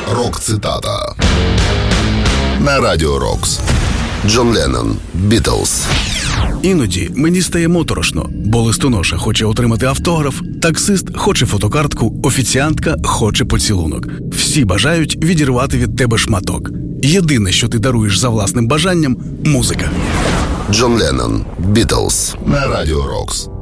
Рок-цитата на Радіо Рокс. Джон Леннон, Бітлз. Іноді мені стає моторошно, бо листоноша хоче отримати автограф, таксист хоче фотокартку, офіціантка хоче поцілунок. Всі бажають відірвати від тебе шматок. Єдине, що ти даруєш за власним бажанням – музика. Джон Леннон, Бітлз на Радіо Рокс.